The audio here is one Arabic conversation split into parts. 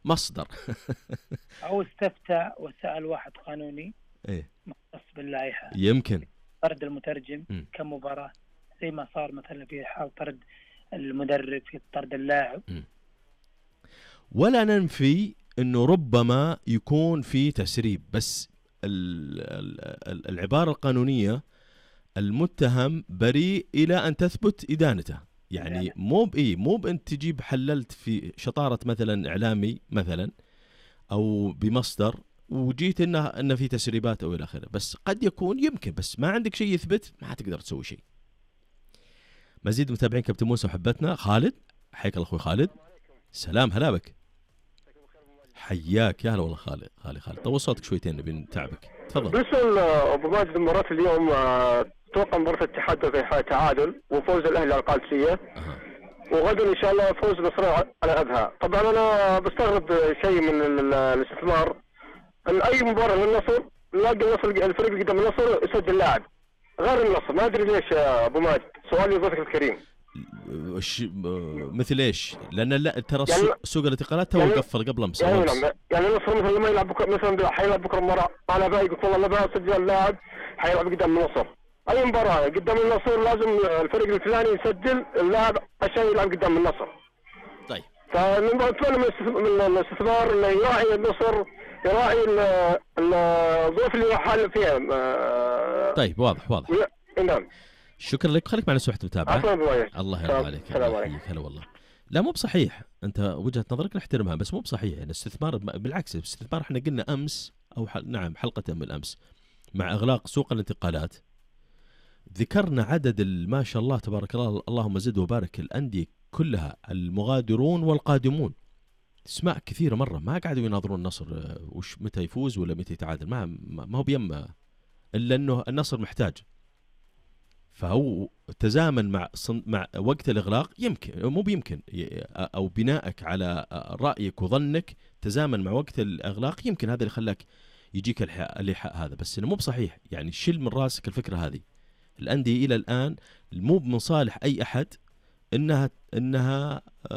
مصدر. أو استفتى وسأل واحد قانوني إيه مختص باللائحة يمكن طرد المترجم كمباراة، زي ما صار مثلا في حال طرد المدرب، في طرد اللاعب. ولا ننفي أنه ربما يكون في تسريب، بس العبارة القانونية المتهم بريء إلى أن تثبت إدانته. يعني مو بأنت تجيب حللت في شطارة مثلا إعلامي مثلا أو بمصدر وجيت إنه في تسريبات أو إلى آخره، بس قد يكون يمكن، بس ما عندك شيء يثبت ما تقدر تسوي شيء. مزيد متابعين كابتن موسى وحبتنا. خالد، حياك الله أخوي خالد. سلام، هلا بك، حياك، يا هلا والله خالد. طول صوتك شويتين نبي نتعبك، تفضل. بالنسبة أبو ماجد مباراة اليوم، توقع مباراة الاتحاد في تعادل وفوز الأهلي على القادسية، وغدا إن شاء الله فوز نصر على أبها. طبعا أنا بستغرب شيء من الاستثمار، أن أي مباراة للنصر نلاقي النصر الفريق اللي قدام النصر يسجل لاعب غير النصر، ما أدري ليش يا أبو ماجد، سؤالي لضيفك الكريم. مثل ايش؟ لان لا ترى يعني سوق الانتقالات تو قفل قبل امس. يعني النصر مثلا لما يلعب بكره، مثلا حيلعب بكره مباراه انا باقي قلت والله لا اسجل لاعب حيلعب قدام النصر، اي مباراه قدام النصر لازم الفريق الفلاني يسجل اللاعب عشان يلعب قدام النصر. طيب فنتمنى من الاستثمار انه يراعي النصر، يراعي الظروف اللي حال فيها. طيب واضح. نعم، شكرا لك، خليك معنا سوحة متابعة. الله يرضى عليك، الله يحييك. هلا والله. لا مو بصحيح، انت وجهة نظرك نحترمها، بس مو بصحيح يعني الاستثمار. بالعكس الاستثمار احنا قلنا امس او نعم حلقة من امس مع اغلاق سوق الانتقالات ذكرنا عدد ما شاء الله تبارك الله اللهم زد وبارك الأندية كلها المغادرون والقادمون. اسماء كثيرة مرة ما قاعدوا يناظرون النصر وش متى يفوز ولا متى يتعادل، ما هو بيمه إلا أنه النصر محتاج. فهو تزامن مع وقت الإغلاق، يمكن مو بيمكن أو بنائك على رأيك وظنك تزامن مع وقت الإغلاق، يمكن هذا اللي خلاك يجيك الإيحاء هذا. بس إنه مو بصحيح، يعني شيل من راسك الفكرة هذه. الأندية إلى الآن مو من صالح أي أحد إنها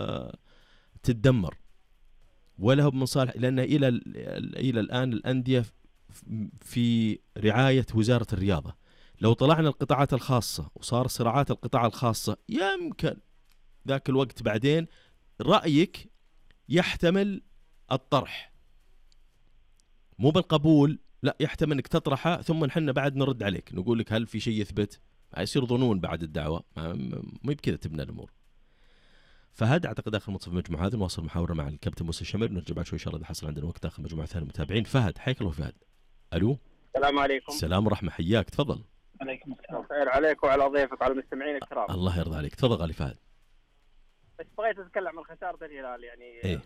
تتدمر، ولا هو من صالح، لأن إلى الآن الأندية في رعاية وزارة الرياضة. لو طلعنا القطاعات الخاصة وصار صراعات القطاع الخاصة، يمكن ذاك الوقت بعدين رأيك يحتمل الطرح، مو بالقبول، لا يحتمل انك تطرحه ثم نحن بعد نرد عليك نقول لك هل في شيء يثبت، يصير ظنون بعد الدعوة، مو بكذا تبنى الأمور. فهذا اعتقد اخر منتصف المجموعة هذه. نواصل محاورة مع الكابتن موسى الشمر، نرجع بعد شوي ان شاء الله اذا حصل عندنا وقت اخر مجموعة ثانية متابعين. فهد، حياك الله فهد. الو، السلام عليكم. السلام ورحمة، حياك، تفضل. عليكم السلام. خير عليك وعلى ضيفك وعلى المستمعين الكرام. الله يرضى عليك، تفضل غالي فهد. بس بغيت اتكلم عن خسارة الهلال. يعني إيه؟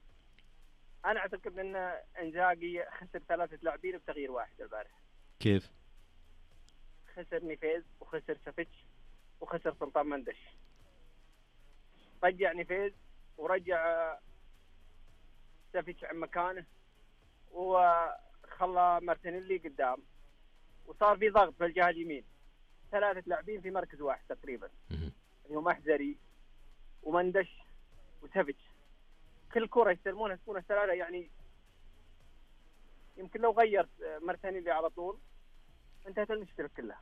انا اعتقد ان انزاغي خسر 3 لاعبين بتغيير واحد البارح. كيف؟ خسر نيفيز وخسر سافيتش وخسر سلطان مندش. رجع نيفيز ورجع سافيتش عن مكانه وخلى مارتينيلي قدام، وصار في ضغط في الجهة اليمين، 3 لاعبين في مركز واحد تقريبا، اللي هو محزري ومندش وسافيتش. كل كرة يستلمونها تكون الثلاثة، يعني يمكن لو غيرت مارتينيلي على طول انتهت المشكلة كلها.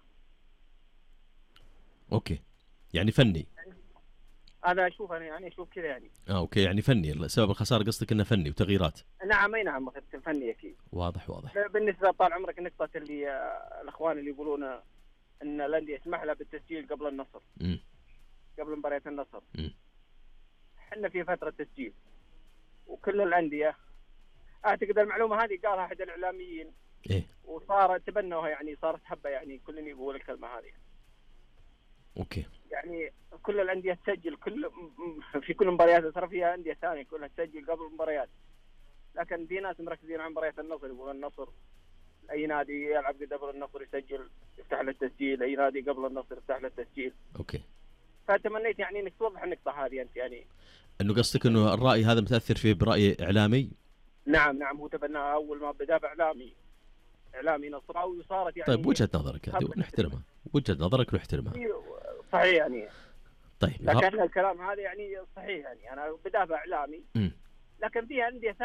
اوكي، يعني فني. انا اشوف كذا يعني. اوكي، يعني فني سبب الخسارة، قصدك انه فني وتغييرات. نعم اي نعم، فني اكيد. واضح. بالنسبة طال عمرك النقطة اللي الاخوان اللي يقولون ان الاندية يسمح لها بالتسجيل قبل النصر، قبل مباريات النصر. احنا في فترة تسجيل وكل الأندية، أعتقد المعلومة هذه قالها أحد الإعلاميين. إيه؟ وصار تبنوها، يعني صارت حبة، يعني كل يقول الكلمة هذه. أوكي. يعني كل الأندية تسجل في كل مباريات، ترى فيها أندية ثانية كلها تسجل قبل المباريات، لكن في ناس مركزين على مباريات النصر، يقول النصر أي نادي يلعب قبل النصر يسجل يفتح له التسجيل، أي نادي قبل النصر يفتح له التسجيل. أوكي. فتمنيت يعني إنك توضح النقطة هذه أنت، يعني إنه قصدك إنه الرأي هذا متأثر فيه برأي إعلامي؟ نعم هو تبناها أول ما بدأ إعلامي نصراوي، وصارت يعني. طيب وجهة نظرك هذه نحترمها، وجهة نظرك نحترمها. صحيح يعني. طيب لكن الكلام هذا يعني صحيح، يعني أنا بدافع إعلامي، لكن فيها أندية